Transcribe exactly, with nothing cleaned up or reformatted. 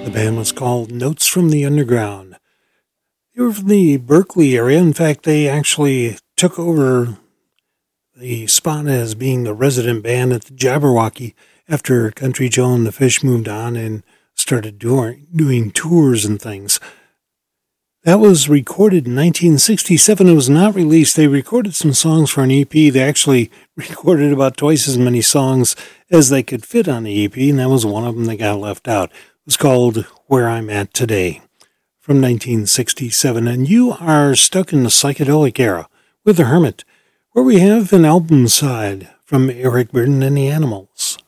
The band was called Notes from the Underground. They were from the Berkeley area. In fact, they actually took over the spot as being the resident band at the Jabberwocky after Country Joe and the Fish moved on and started doing, doing tours and things. That was recorded in nineteen sixty-seven. It was not released. They recorded some songs for an E P. They actually recorded about twice as many songs as they could fit on the E P, and that was one of them that got left out. It was called Where I'm At Today from nineteen sixty-seven. And you are stuck in the psychedelic era with The Hermit, where we have an album side from Eric Burdon and the Animals.